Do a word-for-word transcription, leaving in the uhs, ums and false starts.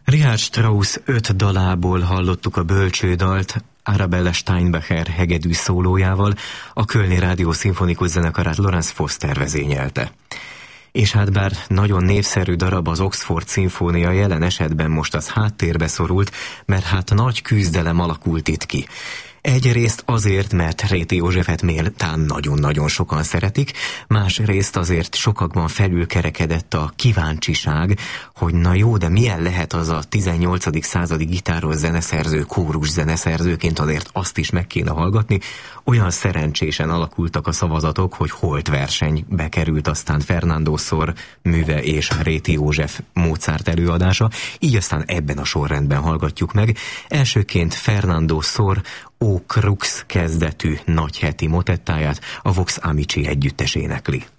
Richard Strauss öt dalából hallottuk a bölcsődalt, Arabella Steinbacher hegedű szólójával, a Kölni Rádió szimfonikus zenekarát Lawrence Foster vezényelte. És hát bár nagyon népszerű darab az Oxford szimfónia, jelen esetben most az háttérbe szorult, mert hát nagy küzdelem alakult itt ki. Egyrészt azért, mert Réti Józsefet méltán nagyon-nagyon sokan szeretik, másrészt azért sokakban felülkerekedett a kíváncsiság, hogy na jó, de milyen lehet az a tizennyolcadik századi gitáros zeneszerző, kórus zeneszerzőként, azért azt is meg kéne hallgatni. Olyan szerencsésen alakultak a szavazatok, hogy holt versenybe került aztán Fernando Sor műve és Réti József Mozart előadása, így aztán ebben a sorrendben hallgatjuk meg. Elsőként Fernando Sor O Crux kezdetű nagyheti motettáját a Vox Amici együttes énekli.